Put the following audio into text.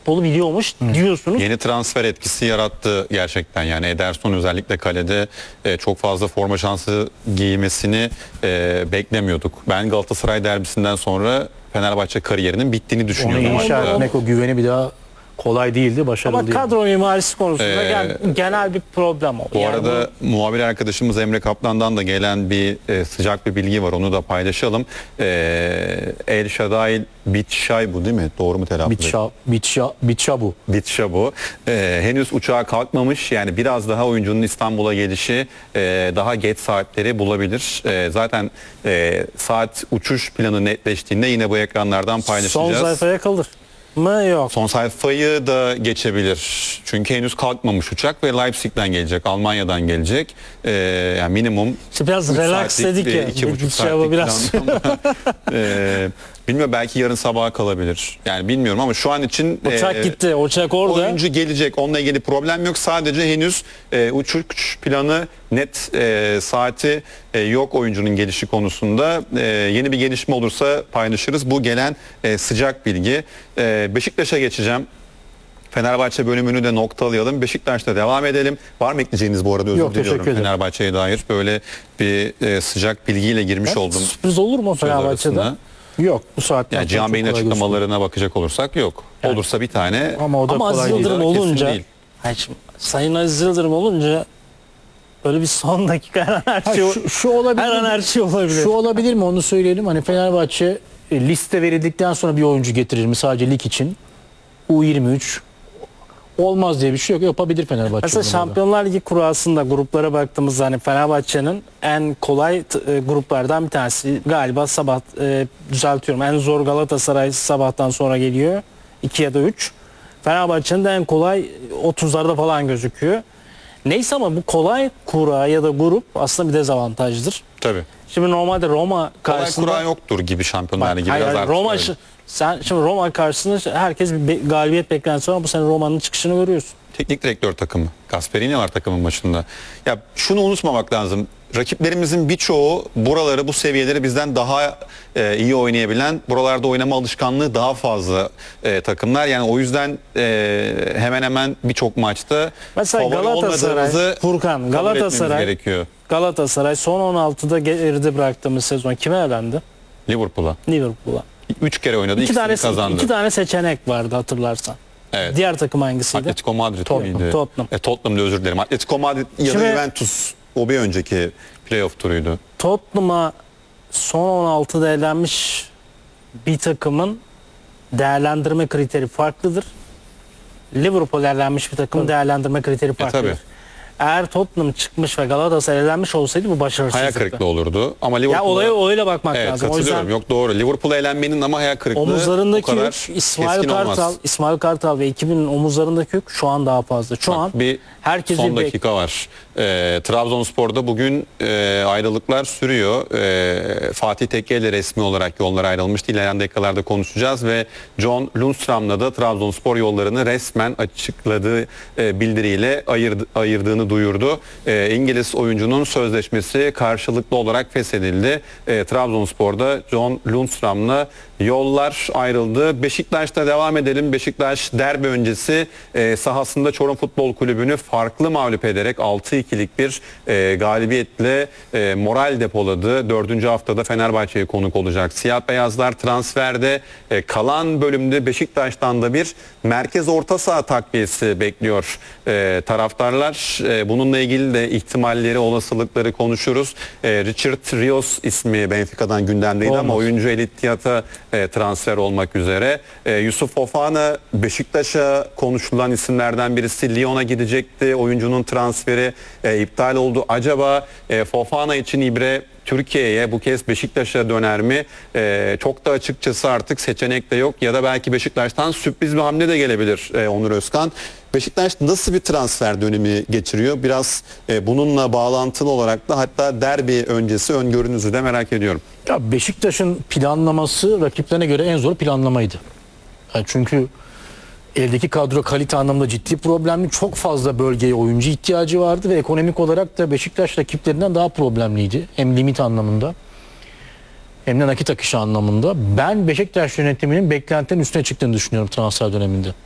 futbolu biliyormuş diyorsunuz. Yeni transfer etkisi yarattı gerçekten. Yani Ederson özellikle kalede çok fazla forma şansı giymesini beklemiyorduk. Ben Galatasaray derbisinden sonra Fenerbahçe kariyerinin bittiğini Onu düşünüyordum. inşa etmek, o güveni bir daha kolay değildi, başarılı Ama değildi. kadro mimarisi konusunda genel bir problem o. Bu arada muhabir arkadaşımız Emre Kaplan'dan da gelen bir sıcak bir bilgi var. Onu da paylaşalım. El Shaddai Bitshabu değil mi? Doğru mu telaffuz ediyorum? Bitshabu. Bitshabu. Henüz uçağa kalkmamış. Yani biraz daha oyuncunun İstanbul'a gelişi daha geç saatleri bulabilir. Zaten saat uçuş planı netleştiğinde yine bu ekranlardan paylaşacağız. son sayfaya kalır mı yok? Son sayfayı da geçebilir. Çünkü henüz kalkmamış uçak ve Leipzig'ten gelecek, Almanya'dan gelecek. Yani minimum İşte biraz üç relax saatlik, dedik ya. 2,5 Şey saatlik biraz. plan ama, bilmiyorum, belki yarın sabaha kalabilir. Yani bilmiyorum ama şu an için Uçak gitti. Uçak orada. oyuncu gelecek. Onunla ilgili problem yok. Sadece henüz uçuş planı net, saati yok oyuncunun gelişi konusunda. Yeni bir gelişme olursa paylaşırız. Bu gelen sıcak bilgi. Beşiktaş'a geçeceğim. Fenerbahçe bölümünü de noktalayalım. Beşiktaş'ta devam edelim. Var mı ekleyeceğiniz bu arada? Özür Yok, diliyorum teşekkür ederim. Fenerbahçe'ye dair. Böyle bir sıcak bilgiyle girmiş oldum. Sürpriz olur mu söz Fenerbahçe'de? arasında. Yok, bu saatten Yani Cihan Bey'in açıklamalarına bakacak olursak yok. Yani. Olursa bir tane. Ama o da Ama Aziz kolay değil. Yıldırım Kesin olunca, değil. hayır, şimdi Sayın Aziz Yıldırım olunca böyle bir son dakika her an her şey, Şu olabilir. her an her şey olabilir. Şu olabilir mi, onu söyleyelim. Hani Fenerbahçe liste verildikten sonra bir oyuncu getirir mi sadece lig için? U23 olmaz diye bir şey yok. Yapabilir Fenerbahçe. Mesela bunu da. Şampiyonlar Ligi kurasında gruplara baktığımızda hani Fenerbahçe'nin en kolay gruplardan bir tanesi galiba sabah, düzeltiyorum, en zor Galatasaray sabahtan sonra geliyor 2 ya da 3. Fenerbahçe'nin de en kolay 30'larda falan gözüküyor. Neyse ama bu kolay kura ya da grup aslında bir dezavantajdır. Tabii. Şimdi normalde Roma Kolay karşısında kura yoktur gibi Şampiyonlar Ligi. hayır, Biraz artık Roma öyle. sen şimdi Roma karşısında herkes bir galibiyet beklentisi var. Bu sene Roma'nın çıkışını görüyorsun. Teknik direktör takımı. Gasperini var takımın başında. Ya şunu unutmamak lazım. Rakiplerimizin birçoğu buraları, bu seviyeleri bizden daha iyi oynayabilen, buralarda oynama alışkanlığı daha fazla takımlar. Yani o yüzden hemen hemen birçok maçta Mesela favori Galatasaray, olmadığımızı Furkan, kabul Galatasaray etmemiz gerekiyor. Galatasaray son 16'da geride bıraktığımız sezon kime elendi? Liverpool'a. Liverpool'a. 3 kere oynadı, ikisini kazandı. İki tane seçenek vardı hatırlarsan. Evet. Diğer takım hangisiydi? Atletico Madrid Tottenham. miydi? Tottenham. Tottenham'da, özür dilerim. Atletico Madrid ya da Şimdi- Juventus, o bir önceki playoff turuydu. Tottenham'a son 16'da elenmiş bir takımın değerlendirme kriteri farklıdır. Liverpool elenmiş bir takımın değerlendirme kriteri farklıdır. tabii. Eğer Tottenham çıkmış ve Galatasaray elenmiş olsaydı bu başarısızlıktı. Hayal kırıklığı olurdu. Ama Ya Liverpool'a... olaya öyle bakmak Evet, lazım. O katılıyorum. yüzden Yok, doğru. Liverpool'a elenmenin ama hayal kırıklığı omuzlarındaki o kadar yük, İsmail keskin Kartal, olmaz. İsmail Kartal ve ekibinin omuzlarındaki yük şu an daha fazla. Şu an Bir herkesi son dakika var. Trabzonspor'da bugün ayrılıklar sürüyor. Fatih Tekke ile resmi olarak yollar ayrılmıştı. İlerleyen dakikalarda konuşacağız ve John Lundström'la da Trabzonspor yollarını resmen açıkladığı bildiriyle ayırdığını duyurdu. İngiliz oyuncunun sözleşmesi karşılıklı olarak feshedildi. Trabzonspor'da John Lundström'la yollar ayrıldı. Beşiktaş'ta devam edelim. Beşiktaş derbi öncesi sahasında Çorum Futbol Kulübü'nü farklı mağlup ederek 6-2'lik bir galibiyetle moral depoladı. 4. haftada Fenerbahçe'ye konuk olacak. Siyah beyazlar transferde kalan bölümde Beşiktaş'tan da bir merkez orta saha takviyesi bekliyor taraftarlar. Bununla ilgili de ihtimalleri, olasılıkları konuşuruz. Richard Rios ismi Benfica'dan gündemdeydi ama oyuncu El Ittihad'a transfer olmak üzere. Yusuf Fofana Beşiktaş'a konuşulan isimlerden birisi. Lyon'a gidecekti. Oyuncunun transferi iptal oldu. Acaba Fofana için ibre Türkiye'ye, bu kez Beşiktaş'a döner mi? Çok da açıkçası artık seçenek de yok. Ya da belki Beşiktaş'tan sürpriz bir hamle de gelebilir Onur Özkan. Beşiktaş nasıl bir transfer dönemi geçiriyor? Biraz bununla bağlantılı olarak da hatta derbi öncesi öngörünüzü de merak ediyorum. Ya Beşiktaş'ın planlaması rakiplerine göre en zor planlamaydı. Yani çünkü eldeki kadro kalite anlamında ciddi problemli. Çok fazla bölgeye oyuncu ihtiyacı vardı ve ekonomik olarak da Beşiktaş rakiplerinden daha problemliydi. Hem limit anlamında hem de nakit akışı anlamında. Ben Beşiktaş yönetiminin beklentilerin üstüne çıktığını düşünüyorum transfer döneminde.